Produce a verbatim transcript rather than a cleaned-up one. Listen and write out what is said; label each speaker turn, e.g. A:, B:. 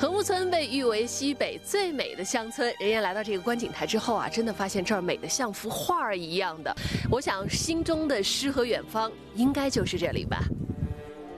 A: 禾木村被誉为西北最美的乡村，人家来到这个观景台之后啊，真的发现这儿美得像幅画儿一样的。我想心中的诗和远方应该就是这里吧。